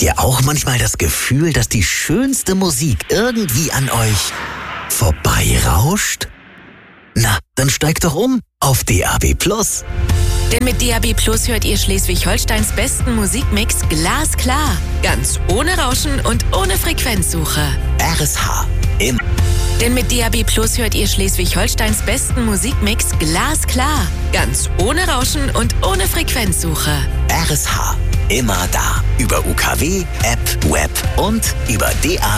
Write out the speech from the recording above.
ihr auch manchmal das Gefühl, dass die schönste Musik irgendwie an euch vorbeirauscht? Na, dann steigt doch um auf DAB+. Denn mit DAB+ hört ihr Schleswig-Holsteins besten Musikmix glasklar. Ganz ohne Rauschen und ohne Frequenzsuche. RSH. Denn mit DAB+ hört ihr Schleswig-Holsteins besten Musikmix glasklar. Ganz ohne Rauschen und ohne Frequenzsuche. RSH. Immer da. Über UKW, App, Web und über DAB+.